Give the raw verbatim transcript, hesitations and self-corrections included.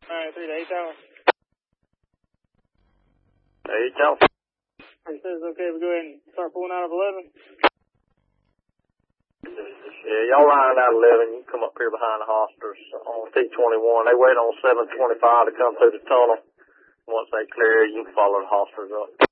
Alright, three to eight Tower. Eight Tower. It says okay, we go ahead and start pulling out of eleven. Yeah, y'all line out eleven. You can come up here behind the hosters on T twenty-one. They wait on seven twenty-five to come through the tunnel. Once they clear, you can follow the hosters up.